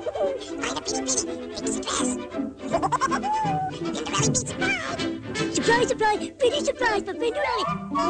Find a bitty bitty, fix the dress. Cinderella beats. Surprise, surprise, pretty surprise for Cinderella.